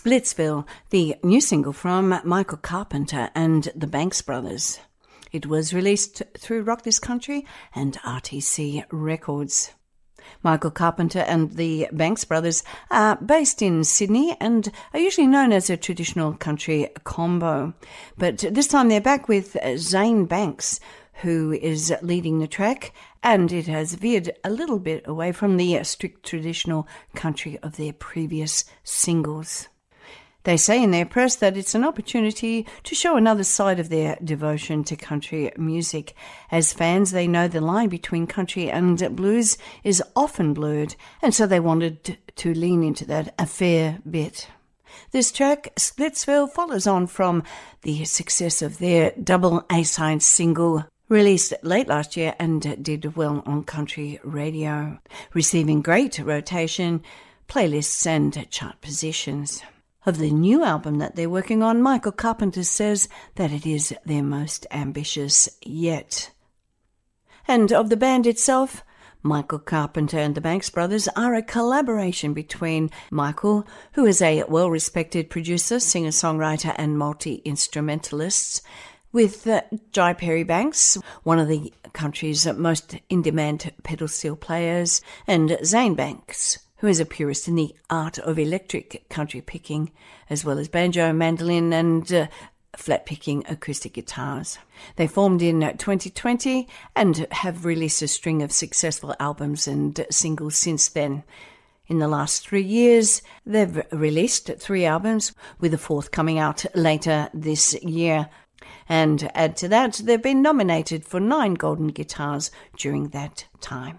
Splitsville, the new single from Michael Carpenter and the Banks Brothers. It was released through Rock This Country and RTC Records. Michael Carpenter and the Banks Brothers are based in Sydney and are usually known as a traditional country combo. But this time they're back with Zane Banks, who is leading the track, and it has veered a little bit away from the strict traditional country of their previous singles. They say in their press that it's an opportunity to show another side of their devotion to country music. As fans, they know the line between country and blues is often blurred, and so they wanted to lean into that a fair bit. This track, Splitsville, follows on from the success of their double A-side single, released late last year and did well on country radio, receiving great rotation, playlists and chart positions. Of the new album that they're working on, Michael Carpenter says that it is their most ambitious yet. And of the band itself, Michael Carpenter and the Banks Brothers are a collaboration between Michael, who is a well-respected producer, singer-songwriter and multi-instrumentalist, with Jai Perry Banks, one of the country's most in-demand pedal steel players, and Zane Banks, who is a purist in the art of electric country picking, as well as banjo, mandolin and flat-picking acoustic guitars. They formed in 2020 and have released a string of successful albums and singles since then. In the last 3 years, they've released 3 albums, with a 4th coming out later this year. And add to that, they've been nominated for 9 Golden Guitars during that time.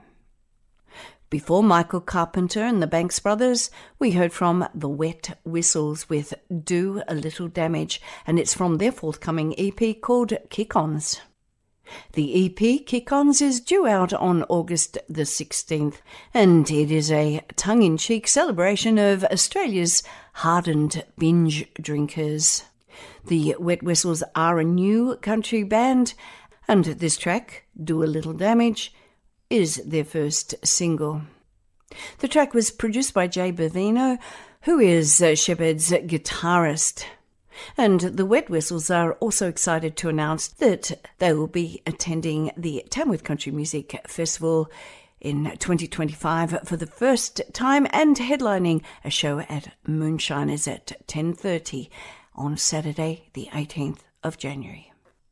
Before Michael Carpenter and the Banks Brothers, we heard from the Wet Whistles with Do a Little Damage, and it's from their forthcoming EP called Kick-Ons. The EP, Kick-Ons, is due out on August the 16th, and it is a tongue-in-cheek celebration of Australia's hardened binge drinkers. The Wet Whistles are a new country band, and this track, Do a Little Damage, is their first single. The track was produced by Jay Bavino, who is Shepherd's guitarist. And the Wet Whistles are also excited to announce that they will be attending the Tamworth Country Music Festival in 2025 for the first time and headlining a show at Moonshiners at 10:30 on Saturday, the 18th of January.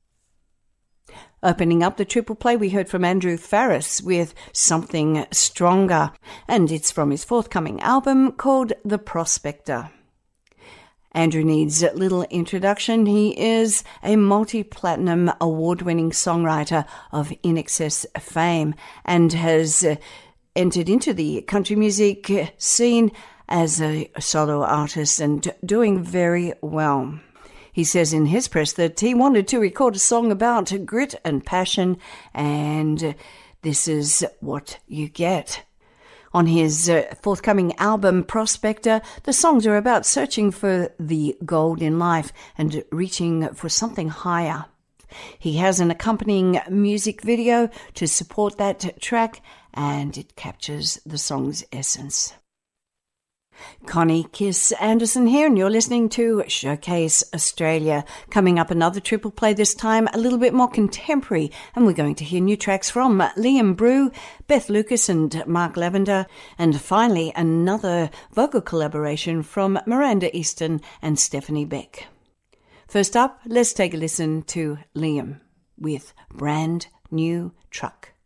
Opening up the triple play, we heard from Andrew Farriss with Something Stronger, and it's from his forthcoming album called The Prospector. Andrew needs little introduction. He is a multi-platinum award-winning songwriter of In Excess fame and has entered into the country music scene as a solo artist and doing very well. He says in his press that he wanted to record a song about grit and passion, and this is what you get. On his forthcoming album, Prospector, the songs are about searching for the gold in life and reaching for something higher. He has an accompanying music video to support that track, and it captures the song's essence. Connie Kiss Anderson here, and you're listening to Showcase Australia. Coming up, another triple play, this time a little bit more contemporary, and we're going to hear new tracks from Liam Brew, Beth Lucas and Mark Lavender, and finally another vocal collaboration from Miranda Easton and Stephanie Beck. First up, let's take a listen to Liam with Brand New Truck.